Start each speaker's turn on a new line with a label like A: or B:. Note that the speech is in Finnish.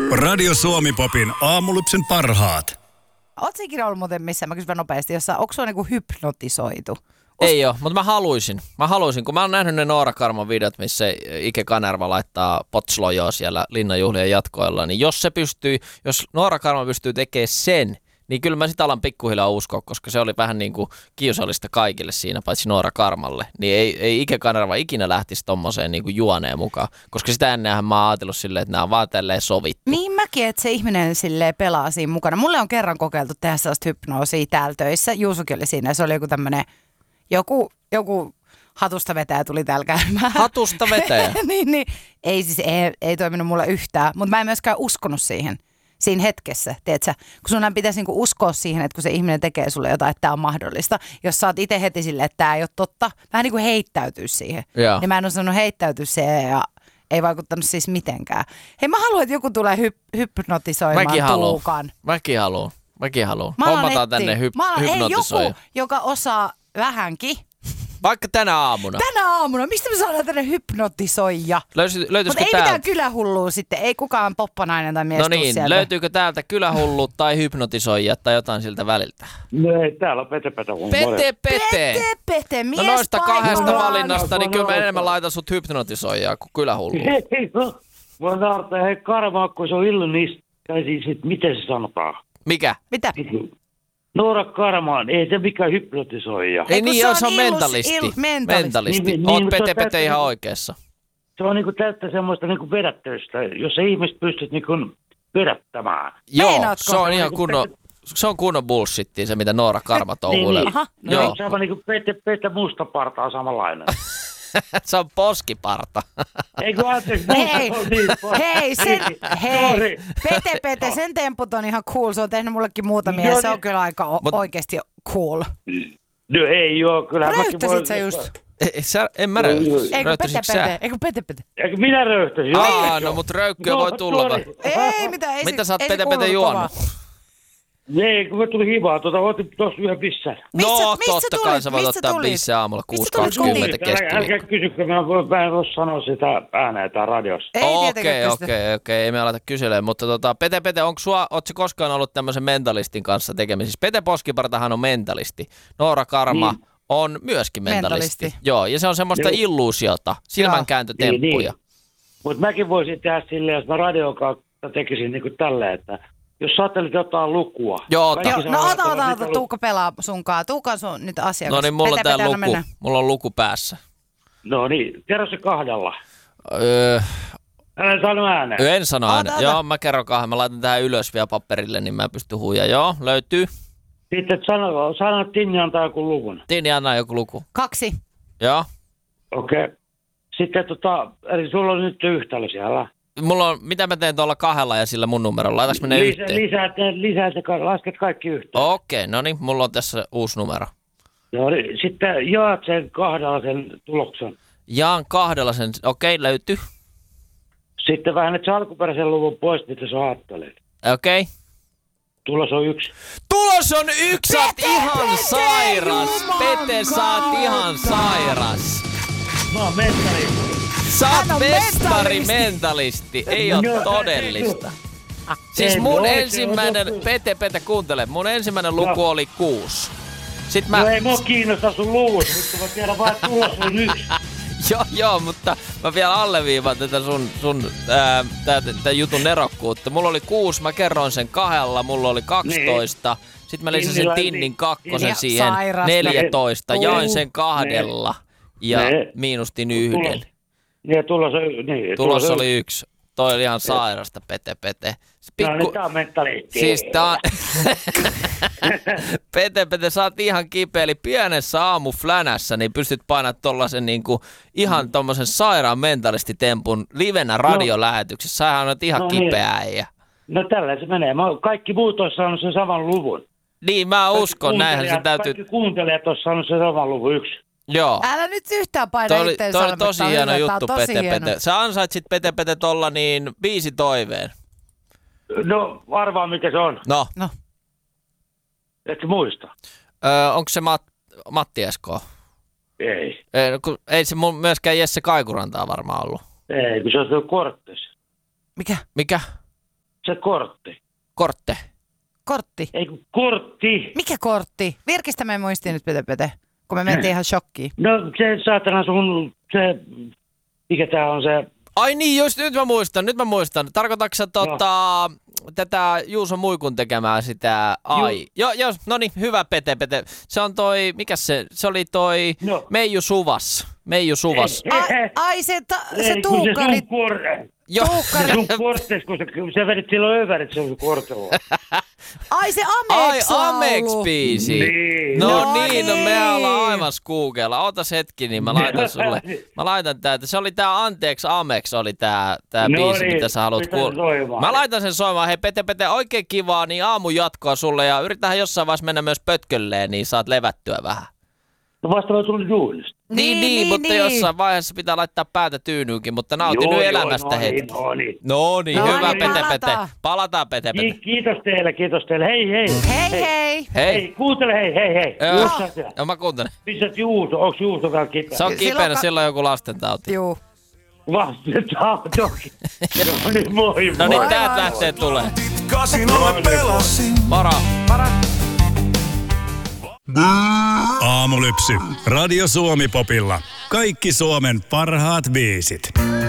A: Radio Suomi Popin aamulypsyn parhaat.
B: Ootko ikinä ollut muuten missään, mä kysyn nopeasti, jossa, onko sua niinku hypnotisoitu?
C: Ei oo, mutta mä haluaisin, kun mä oon nähnyt ne Noora Karman videot, missä Ike Kanerva laittaa potslojoa siellä linnanjuhlien jatkoilla, niin jos Noora Karma pystyy tekemään sen, niin kyllä mä sitä alan pikkuhiljaa uskoa, koska se oli vähän niin kuin kiusallista kaikille siinä, paitsi Noora Karmalle. Niin ei Ike Kanerva ikinä lähtisi tommoseen niin kuin juoneen mukaan, koska sitä ennenhän mä oon ajatellut silleen, että nämä on vaan tälleen sovittu.
B: Niin mäkin, että se ihminen silleen pelaa siinä mukana. Mulle on kerran kokeiltu tehdä sellaista hypnoosia täällä töissä. Juusukin oli siinä, se oli joku tämmönen, joku hatusta vetäjä tuli täällä käymään.
C: Hatusta vetäjä?
B: niin. Ei toiminut mulle yhtään, mutta mä en myöskään uskonut siihen. Siinä hetkessä, tiedätkö? Kun sun pitäisi niinku uskoa siihen, että kun se ihminen tekee sulle jotain, että tämä on mahdollista. Jos sä oot itse heti silleen, että tämä ei ole totta, vähän niin kuin heittäytyy siihen.
C: Joo.
B: Niin mä en osannut heittäytyä siihen ja ei vaikuttanut siis mitenkään. Hei, mä haluan, että joku tulee hypnotisoimaan Tuukan.
C: Mäkin haluan. Hommataan tänne hypnotisoija.
B: Joku, joka osaa vähänkin.
C: Vaikka tänä aamuna.
B: Mistä me saadaan tänne hypnotisoija?
C: Löytyisikö
B: mutta ei
C: täältä?
B: mitään kylähullua sitten, ei kukaan poppanainen tai mies
C: No niin,
B: sieltä.
C: löytyykö täältä kylähullu tai hypnotisoija tai jotain siltä väliltä?
D: No ei, täällä on Pete.
B: Pete, mies
C: No noista kahdesta
B: painaa.
C: valinnasta, niin kyllä mä enemmän laitan sut hypnotisoijaa kuin kylähullu.
D: Hei, mä naartan, hei Karma, kun se on illonista, tai siis, miten se sanotaan?
C: Mikä?
B: Mitä?
D: Noora Karmaan, ei se mikään hypnotisoija.
C: Ei
B: kun
C: niin,
B: se on
C: se on mentalisti.
D: Niin,
C: Oot
D: mutta
C: Pete
D: täytyy-
C: ihan oikeassa.
D: Se on niinku täyttä semmoista niinku vedättäystä, jos sä ihmiset pystyt niinku vedättämään.
C: Joo,
B: Meinaatko?
C: se on ihan kunnon bullshittia se, mitä Noora Karma touhuilee.
D: Niin.
B: Aha,
D: No,
C: Joo,
D: se on niinku Pete mustaparta on samanlainen.
C: se on poskiparta.
D: Eikö anteeksi?
B: Hei, Pete, sen temput on ihan cool, se on tehnyt mullekin muutamia ja se on kyllä aika oikeesti cool.
D: No ei joo, kyllä
B: Röyhtäsit sä just?
C: En mä röyhtäisi.
B: Eikö
C: Röyhtäisikö sä?
B: Pete?
D: Eikö minä röyhtäisin?
C: No mut röykkyä voi tulla.
B: Ei mitään,
C: Mitä sä oot
B: ei se
C: Pete
B: kuulunut
C: juonut?
B: kovaa.
D: Ei, kun mä tulin hivaa, otin tuossa yhden bissän.
C: No
B: Missä
C: totta kai
B: tulit?
C: sä voit
B: Missä
C: ottaa
B: tulit?
C: bissää aamulla
B: Mistä tulit
C: 6.20
B: kotiin?
C: keskiviikko.
D: Älkää kysykö, mä en voi sanoa sitä ääneen tää radiossa.
B: Ei tietenkään pystytä.
C: Okei, ei me aleta kyselemään, mutta Pete, ootko koskaan ollut tämmöisen mentalistin kanssa tekemisissä? Pete Poskipartahan on mentalisti. Noora Karma on myöskin mentalisti.
B: Mentalisti.
C: Joo, ja se on semmoista
D: Joo.
C: illuusiota, silmänkääntötemppuja.
D: Niin. Mutta mäkin voisin tehdä silleen, jos mä radion kautta tekisin niin kuin tälleen, että jos sä ajattelit jotain lukua.
C: Joo,
D: Kaikki
B: Joo,
D: saa
B: no
D: ajatella
B: ota,
D: sitä
B: Tuukka pelaa sunkaan. Tuukka on sun nyt asiakas.
C: No niin, mulla on
B: Pete,
C: tää
B: anna
C: luku.
B: mennä.
C: Mulla on luku päässä.
D: No niin, kerro se kahdella.
C: Öö,
D: Älä sano ääneen.
C: en sano aina.
B: Ota.
C: Joo, mä kerron kahden. Mä laitan tähän ylös vielä paperille, niin mä pystyn huijaa. Joo, löytyy.
D: Sitten sano että Tinni antaa joku luvun.
C: Tiini, anna joku luku.
B: 2.
C: Joo.
D: Okei. Sitten eli sulla on nyt yhtälö siellä.
C: Mulla on, mitä mä teen tuolla kahdella ja sillä mun numerolla? Laitaks mä ne yhteen?
D: Lisäät kaikki yhteen.
C: Okei, no niin, mulla on tässä uusi numero.
D: No, niin, sitten jaat sen kahdella sen tuloksen.
C: Jaan kahdella sen, okei, löytyy.
D: Sitten vähennät se alkuperäisen luvun pois, mitä sä ajattelet.
C: Okei.
D: Tulos on 1.
C: Tulos on 1, sä oot ihan sairas. Pete, sä oot ihan sairas.
D: Mä oon mestari.
C: Sä
B: Hän
C: oot
B: on
C: mentalisti, ei oo todellista. Siis
D: Ei,
C: mun
D: no,
C: ensimmäinen, Pete, kuuntele, mun ensimmäinen luku oli 6. Sitten
D: No
C: mä,
D: ei mua kiinnosta sun luvut, mutta mä tiedän vaan, että tulos on 1.
C: joo, mutta mä vielä alleviivaan tätä tää jutun nerokkuutta. Mulla oli 6, mä kerroin sen 2, mulla oli 12. Sitten mä lisäsin
D: Tinnillä-
C: Tinnin 2
B: Ja
C: siihen,
B: sairasta.
C: 14. Jain sen
D: Ne.
C: 2 ja
D: Ne.
C: miinustin 1.
D: Niin,
C: Tulos oli 1. Toi oli ihan sairasta, Pete.
D: No niin, tää on mentalisti.
C: Siis tää on... Pete, sä oot ihan kipeä, eli pienessä aamuflänässä, niin pystyt painamaan tollasen niinku ihan tommosen sairaan mentalistitempun livenä radiolähetyksessä. Sähän oot ihan
D: No niin.
C: kipeä äijä.
D: No tällä se menee. Kaikki muut on saanut sen saman luvun.
C: Niin, mä uskon, näinhän se täytyy...
D: Kaikki kuuntelijat on saanut sen saman luvun 1.
C: Joo.
B: Älä nyt yhtään paina
C: Toi oli
B: itteen
C: tosi hieno juttu,
B: Pete.
C: Pete. Sä ansaitsit, Pete, tolla niin 5 toiveen.
D: No, arvaa mikä se on.
C: No,
D: Et muista.
C: onko se Matti Esko?
D: Ei.
C: Ei se myöskään Jesse Kaikurantaa varmaan ollut.
D: Ei, kun se on tuo Korttes.
B: Mikä?
C: Mikä?
D: Se kortti.
C: Kortte.
B: Kortti.
D: Ei kun kortti.
B: Mikä kortti? Virkistä me muistiin nyt, Pete, kun me mentiin ihan shokkiin.
D: No se saatana se, mikä tää on se...
C: Ai niin, just nyt mä muistan. Tarkoitatko sä tätä Juuso Muikun tekemää sitä Joo, no niin, hyvä Pete. Se on toi, se oli toi Meiju Suvas.
B: Ai se tuukkari.
D: Se sun kortteis, kun se vedit silloin överit, se on kortella.
B: Ai se Amex
C: Ai Amex-biisi.
D: Niin.
C: No me ollaan aivan skuukella. Ootas hetki, niin mä laitan sulle. Mä laitan tää, se oli tää Anteeksi Amex oli tää biisi, mitä sä haluat kuulla. Mä laitan sen soimaan. Hei Pete, oikein kivaa, niin aamun jatkoa sulle ja yritetään jossain vaiheessa mennä myös pötkölleen, niin saat levättyä vähän.
D: No vasta mä tulin juhlista.
C: Niin, mutta jossain vaiheessa pitää laittaa päätä tyynyynkin, mutta nautin nyt elämästä hetki. No niin, hyvä Pete. Palataan Pete.
D: Kiitos teille. Hei.
B: Hei.
D: Kuuntele, hei.
C: Joo, mä kuuntelen.
D: Pistät Juuso, onks Juusokaan kipeä?
C: Se on kipeänä, silloin joku lastentauti.
B: Juu.
D: Lastentauti. No niin, moi.
C: No niin, täältä lähtee tulee.
E: Kasinolle pelasin.
C: Moro.
A: Aamulypsy. Radio Suomi Popilla. Kaikki Suomen parhaat biisit.